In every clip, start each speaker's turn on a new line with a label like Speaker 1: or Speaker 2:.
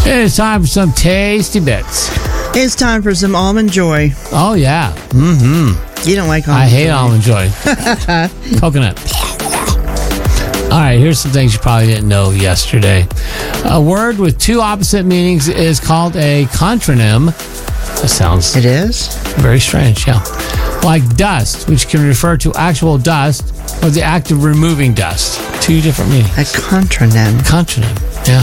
Speaker 1: It's time for some tasty bits.
Speaker 2: It's time for some Almond Joy.
Speaker 1: Oh, yeah. Mm-hmm.
Speaker 2: You don't like Almond Joy.
Speaker 1: I hate Almond Joy. Coconut. All right, here's some things you probably didn't know yesterday. A word with two opposite meanings is called a contronym. That sounds...
Speaker 2: It is?
Speaker 1: Very strange, yeah. Like dust, which can refer to actual dust or the act of removing dust. Two different meanings.
Speaker 2: A contronym.
Speaker 1: Contronym, yeah.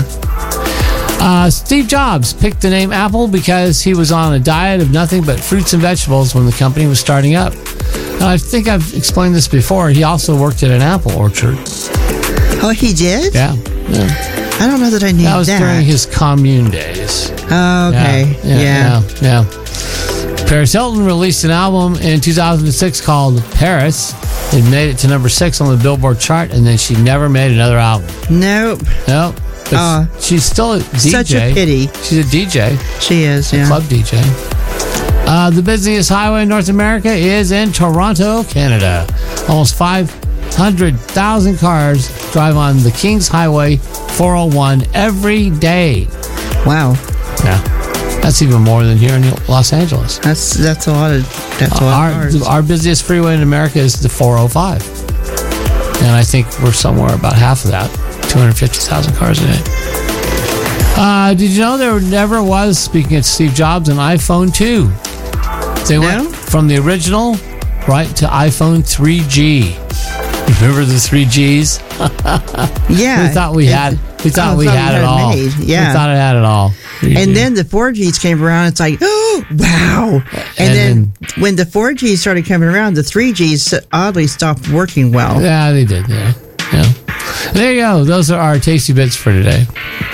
Speaker 1: Steve Jobs picked the name Apple because he was on a diet of nothing but fruits and vegetables when the company was starting up. Now, I think I've explained this before. He also worked at an apple orchard.
Speaker 2: Oh, he did?
Speaker 1: Yeah.
Speaker 2: I don't know that I knew that.
Speaker 1: That was during his commune days.
Speaker 2: Oh, okay.
Speaker 1: Yeah. Paris Hilton released an album in 2006 called Paris. It made it to number 6 on the Billboard chart, and then she never made another album.
Speaker 2: Nope.
Speaker 1: But she's still a DJ.
Speaker 2: Such a pity.
Speaker 1: She's a DJ.
Speaker 2: She is, yeah.
Speaker 1: A club DJ. The busiest highway in North America is in Toronto, Canada. Almost 500,000 cars drive on the Kings Highway 401 every day.
Speaker 2: Wow.
Speaker 1: Yeah. That's even more than here in Los Angeles.
Speaker 2: That's a lot of cars. Our
Speaker 1: busiest freeway in America is the 405. And I think we're somewhere about half of that. 250,000 cars a day. Did you know there never was, speaking of Steve Jobs, an iPhone 2? They went from the original right to iPhone 3G. Remember the 3Gs?
Speaker 2: Yeah.
Speaker 1: We thought we had it all.
Speaker 2: Yeah.
Speaker 1: We thought it had it all. 3G.
Speaker 2: And then the 4Gs came around. It's like, oh, wow. And then when the 4Gs started coming around, the 3Gs oddly stopped working well.
Speaker 1: Yeah, they did. Yeah. There you go. Those are our tasty bits for today.